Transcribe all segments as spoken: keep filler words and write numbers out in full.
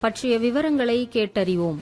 பற்றிய விவரங்களை கேட்டறிவோம்.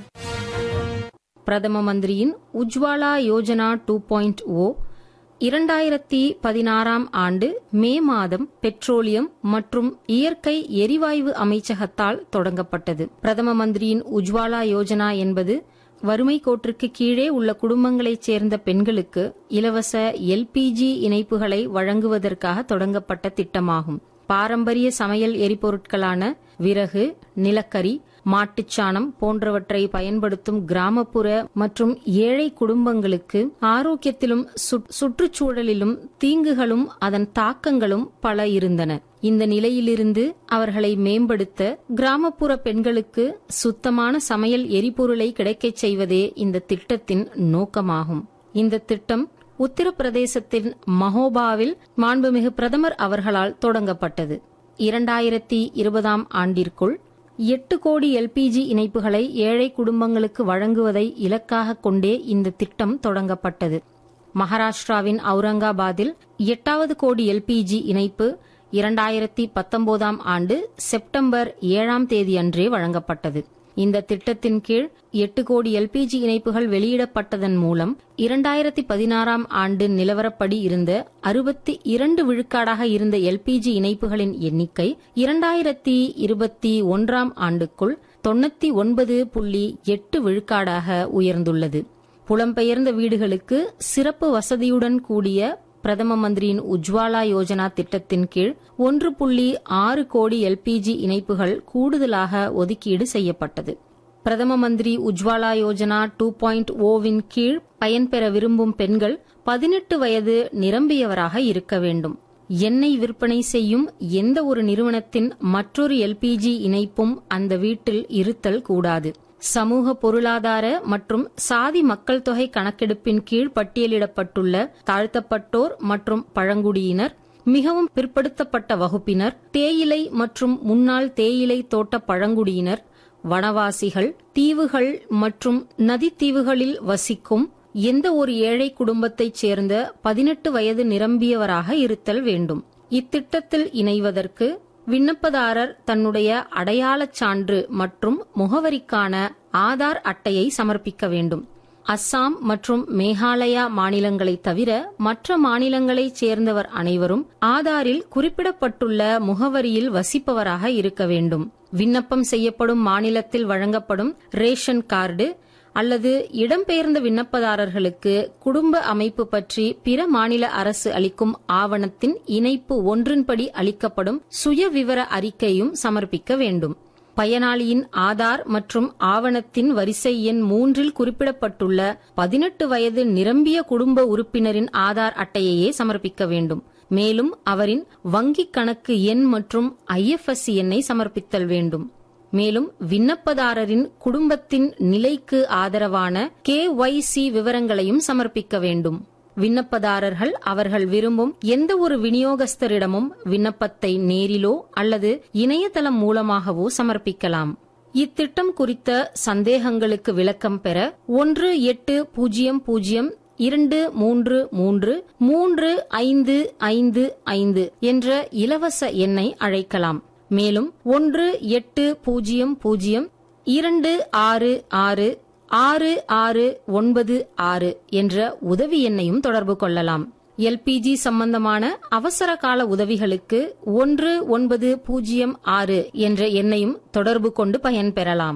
பிரதம மந்திரியின் உஜ்வாலா யோஜனா டூ பாயிண்ட் ஓ இரண்டாயிரத்தி பதினாறாம் ஆண்டு மே மாதம் பெட்ரோலியம் மற்றும் இயற்கை எரிவாயு அமைச்சகத்தால் தொடங்கப்பட்டது. பிரதம மந்திரியின் உஜ்வாலா யோஜனா என்பது வறுமை கோட்டிற்கு கீழே உள்ள குடும்பங்களைச் சேர்ந்த பெண்களுக்கு இலவச எல்பிஜி இணைப்புகளை வழங்குவதற்காக தொடங்கப்பட்ட திட்டமாகும். பாரம்பரிய சமையல் எரிபொருட்களான விறகு, நிலக்கரி, மாட்டுச்சாணம் போன்றவற்றை பயன்படுத்தும் கிராமப்புற மற்றும் ஏழை குடும்பங்களுக்கு ஆரோக்கியத்திலும் சுற்றுச்சூழலிலும் தீங்குகளும் அதன் தாக்கங்களும் பல இருந்தன. இந்த நிலையிலிருந்து அவர்களை மேம்படுத்த கிராமப்புற பெண்களுக்கு சுத்தமான சமையல் எரிபொருளை கிடைக்கச் செய்வதே இந்த திட்டத்தின் நோக்கமாகும். இந்த திட்டம் உத்தரப்பிரதேசத்தின் மஹோபாவில் மாண்புமிகு பிரதமர் அவர்களால் தொடங்கப்பட்டது. இரண்டாயிரத்தி இருபதாம் ஆண்டிற்குள் எட்டு கோடி எல்பிஜி இணைப்புகளை ஏழை குடும்பங்களுக்கு வழங்குவதை இலக்காக கொண்டே இந்த திட்டம் தொடங்கப்பட்டது. மகாராஷ்டிராவின் அவுரங்காபாத்தில் எட்டாவது கோடி எல்பிஜி இணைப்பு இரண்டாயிரத்தி பத்தொன்பதாம் ஆண்டு செப்டம்பர் ஏழாம் தேதி அன்றே வழங்கப்பட்டது. இந்த திட்டத்தின் கீழ் எட்டு கோடி எல்பிஜி இணைப்புகள் வெளியிடப்பட்டதன் மூலம் இரண்டாயிரத்தி பதினாறாம் ஆண்டு நிலவரப்படி இருந்த அறுபத்தி இரண்டு விழுக்காடாக இருந்த எல்பிஜி இணைப்புகளின் எண்ணிக்கை இரண்டாயிரத்தி இருபத்தி ஒன்றாம் ஆண்டுக்குள் தொண்ணூத்தி ஒன்பது புள்ளி எட்டு விழுக்காடாக உயர்ந்துள்ளது. புலம்பெயர்ந்த வீடுகளுக்கு சிறப்பு வசதியுடன் கூடிய பிரதம மந்திரியின் உஜ்வாலா யோஜனா திட்டத்தின் கீழ் ஒன்று புள்ளி ஆறு கோடி எல்பிஜி இணைப்புகள் கூடுதலாக ஒதுக்கீடு செய்யப்பட்டது. பிரதம மந்திரி உஜ்வாலா யோஜனா டூ பாயிண்ட் ஓவின் கீழ் பயன்பெற விரும்பும் பெண்கள் பதினெட்டு வயது நிரம்பியவராக இருக்க வேண்டும். எண்ணெய் விற்பனை செய்யும் எந்த ஒரு நிறுவனத்தின் மற்றொரு எல்பிஜி இணைப்பும் அந்த வீட்டில் இருத்தல் கூடாது. சமூக பொருளாதார மற்றும் சாதி மக்கள் தொகை கணக்கெடுப்பின் கீழ் பட்டியலிடப்பட்டுள்ள தாழ்த்தப்பட்டோர் மற்றும் பழங்குடியினர், மிகவும் பிற்படுத்தப்பட்ட வகுப்பினர், தேயிலை மற்றும் முன்னாள் தேயிலை தோட்ட பழங்குடியினர், வனவாசிகள், தீவுகள் மற்றும் நதித்தீவுகளில் வசிக்கும் எந்த ஒரு ஏழை குடும்பத்தைச் சேர்ந்த பதினெட்டு வயது நிரம்பியவராக இருத்தல் வேண்டும். இத்திட்டத்தில் இணைவதற்கு விண்ணப்பதாரர் தன்னுடைய அடையாளச் சான்று மற்றும் முகவரிக்கான ஆதார் அட்டையை சமர்ப்பிக்க வேண்டும். அஸ்ஸாம் மற்றும் மேகாலயா மாநிலங்களை தவிர மற்ற மாநிலங்களைச் சேர்ந்தவர் அனைவரும் ஆதாரில் குறிப்பிடப்பட்டுள்ள முகவரியில் வசிப்பவராக இருக்க வேண்டும். விண்ணப்பம் செய்யப்படும் மாநிலத்தில் வழங்கப்படும் ரேஷன் கார்டு அல்லது இடம்பெயர்ந்த விண்ணப்பதாரர்களுக்கு குடும்ப அமைப்பு பற்றி பிற மாநில அரசு அளிக்கும் ஆவணத்தின் இணைப்பு ஒன்றின்படி அளிக்கப்படும் சுய விவர அறிக்கையும் சமர்ப்பிக்க வேண்டும். பயனாளியின் ஆதார் மற்றும் ஆவணத்தின் வரிசை எண் மூன்றில் குறிப்பிடப்பட்டுள்ள பதினெட்டு வயது நிரம்பிய குடும்ப உறுப்பினரின் ஆதார் அட்டையையே சமர்ப்பிக்க வேண்டும். மேலும் அவரின் வங்கிக் கணக்கு எண் மற்றும் ஐஎஃப்எஸ்சி எண்ணை சமர்ப்பித்தல் வேண்டும். மேலும் விண்ணப்பதாரரின் குடும்பத்தின் நிலைக்கு ஆதரவான கே ஒய் சி விவரங்களையும் சமர்ப்பிக்க வேண்டும். விண்ணப்பதாரர்கள் அவர்கள் விரும்பும் எந்த ஒரு விநியோகஸ்தரிடமும் விண்ணப்பத்தை நேரிலோ அல்லது இணையதளம் மூலமாகவோ சமர்ப்பிக்கலாம். இத்திட்டம் குறித்த சந்தேகங்களுக்கு விளக்கம் பெற ஒன்று எட்டு பூஜ்ஜியம் பூஜ்ஜியம் இரண்டு மூன்று மூன்று மூன்று ஐந்து ஐந்து ஐந்து என்ற இலவச எண்ணை அழைக்கலாம். மேலும் ஒன்று எட்டு பூஜ்ஜியம் பூஜ்ஜியம் இரண்டு ஆறு ஆறு ஆறு ஆறு ஒன்பது ஆறு என்ற உதவி எண்ணையும் தொடர்பு கொள்ளலாம். எல்பிஜி சம்பந்தமான அவசர கால உதவிகளுக்கு ஒன்று ஒன்பது பூஜ்ஜியம் ஆறு என்ற எண்ணையும் தொடர்பு கொண்டு பயன்பெறலாம்.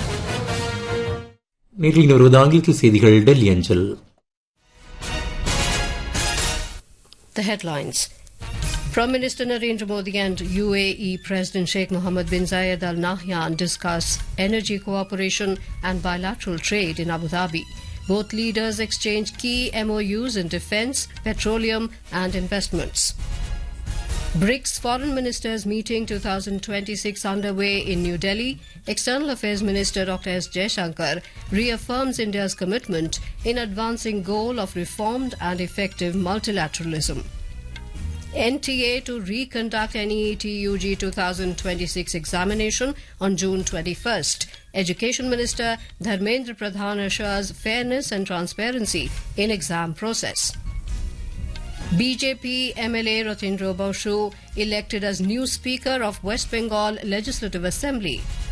நேரில் வருவது ஆங்கிலத்தில் செய்திகள் டெல்லி அஞ்சல். The headlines. Prime Minister Narendra Modi and U A E President Sheikh Mohammed bin Zayed Al Nahyan discuss energy cooperation and bilateral trade in Abu Dhabi. Both leaders exchange key M O Us in defence, petroleum and investments. BRICS Foreign Ministers Meeting twenty twenty-six underway in New Delhi. External Affairs Minister Doctor S. Jaishankar reaffirms India's commitment in advancing goal of reformed and effective multilateralism. N T A to reconduct N E E T U G twenty twenty-six examination on June twenty-first. Education Minister Dharmendra Pradhan assures fairness and transparency in exam process. B J P M L A Ratindra Baushu elected as new Speaker of West Bengal Legislative Assembly.